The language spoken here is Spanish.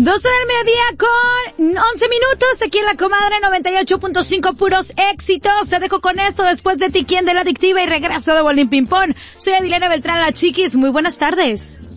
12 del mediodía con 11 minutos, aquí en La Comadre 98.5, puros éxitos. Te dejo con esto después de Ti, ¿Quién? De La Adictiva y regreso de Bolín Ping Pong. Soy Adilena Beltrán, la Chiquis. Muy buenas tardes.